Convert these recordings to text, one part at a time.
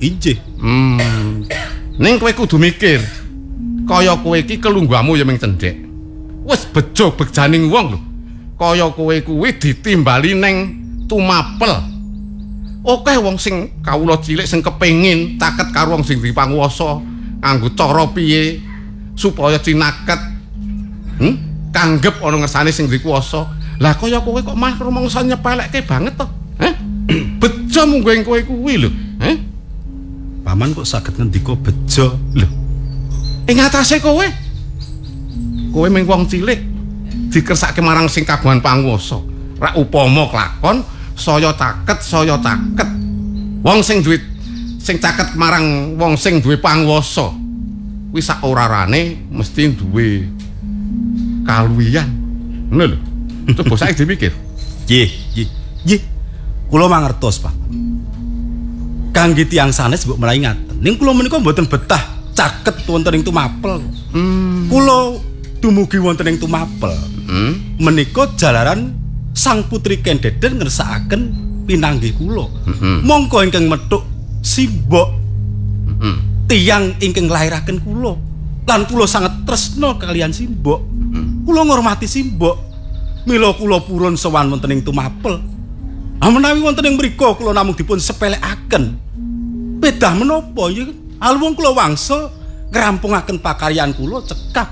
Injih. Ning kowe kudu mikir. Kaya kowe iki kelungguhmu ya ming cendhek. Wis bejo bejaning wong lho. Kaya kowe kuwi ditimbali ning tumapel. Akeh wong sing kawula cilik sing kepengin taket karo wong sing dipanguwasa nganggo cara piye supaya cinaket. Kanggep ana ngersane sing dikuwasa. Lah kaya kowe kok malah rumangsa nyepelekke banget to. Bejo mung kowe kuwi lho. Paman kok saged ngendika bejo lho. Ing atase kowe. Kowe mung wong cilik dikersake marang sing kagungan panguwasa. Rak upama klakon saya caket. Wong sing duwe sing caket marang wong sing duwe panguwasa. Kuwi sak ora-orane mesti duwe kaluwihan. Ngono lho. Coba saiki dipikir. Nggih. Kula mangertos, Pak. Kangge tiyang sanes mbok mulai ngaten. Ning kula menika mboten betah caket wonten ing tumapel. Kula dumugi wonten ing tumapel. Menika jalaran Sang Putri Kendeden ngersakaken pinanggih kula. Mongko ingkang methuk simbok tiyang ingkang nglairaken kula. Lan kula sanget tresna kalian simbok. Kula ngormati simbok. Mila kula purun sowan wonten ing tumapel. Menawi wonten ing mriku kula namung dipun sepelekaken. Pedah menapa ya alwung kula wangsul ngrampungaken pakaryan kula cekap.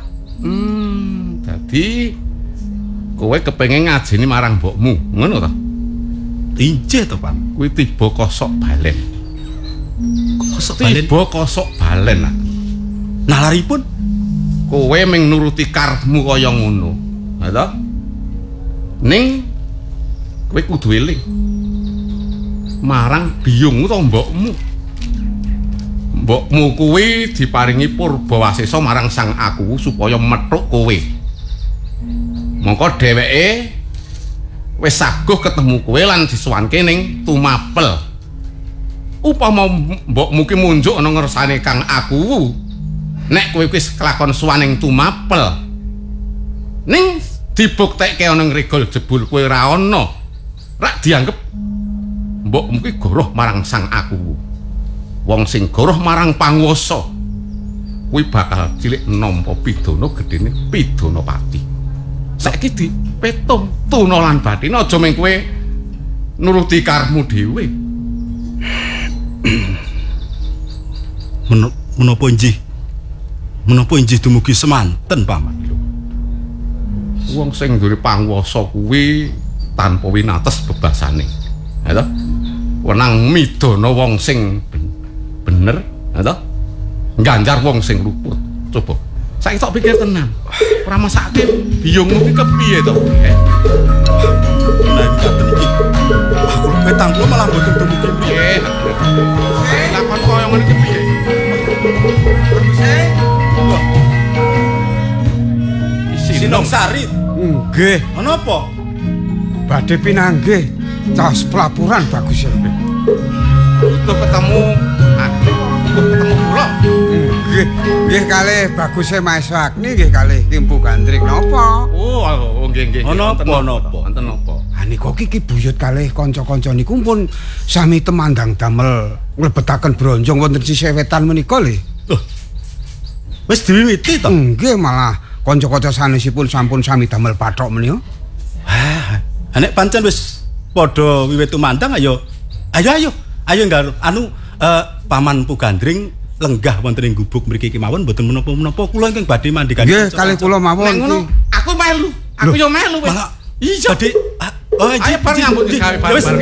Dadi kowe kepengin ngajeni marang mbokmu, ngono to? Injih to, Pak. Kuwi tiba kosok balen. Tiba kosok balen. Nalaripun kowe mung nuruti karepmu kaya ngono. Ha to? Ning kowe kudu eling marang biyungmu to mbokmu. Mbokmu kuwi diparingi purbawasesa marang Sang Aku supaya methuk kowe. Mongko dheweke wis saguh ketemu kowe lan disuwanke ning tumapel. Upama mbokmu ki munjuk ana ngersane Kang Aku, nek kowe wis kelakon suwaning tumapel. Ning dibuktekke ana ngregol jebul kowe ora ana. Rak dianggep mbokmu ki goroh marang Sang Aku. Wong sing goroh marang panguwasa kuwi bakal cilik nampa pidana gedene pidana pati. Saiki dipetung tuna lan bathine aja mung kowe nuruti karepmu dhewe. Menapa injih dumugi semanten, Paman. Wong sing duwe panguwasa kuwi tanpa winates bebasane. Ha to? Wenang midana wong sing bener, ha to? Ngganjar wong sing luput. Coba. Saiki tok pikir tenan. Ora masake biyungmu ki kepiye to? Nek ngaten iki aku petang kula malah mboten dumugi piye. Lakon koyo ngene iki piye? Sinong Sari. Nggih. Ana apa? Badhe pinanggih caos pelapuran bagus ya. Butuh ketemu aku, butuh ketemu kula. Nggih kalih baguse Maesa Agni nggih kalih Timpu Gandrik napa? Oh nggih. Ana apa? Wonten napa? Ha niku iki buyut kalih kanca-kanca niku pun sami temandang damel nglebetaken bronjong wonten sisih wetan menika lho. Wis diwiwiti to? Nggih malah kanca-kanca sanesipun sampun sami damel pathok menika. Nek pancen wis padha wiwit tumandang ayo nggar Paman Pugandring lenggah wonten ing gubuk mriki kemawon mboten menapa-menapa kula ingkang badhe mandhegaken. Nggih kalih kula mawon iki. Aku melu. Aku yo melu wis. Iya. Badhe ayo bar nyambut gawe bar.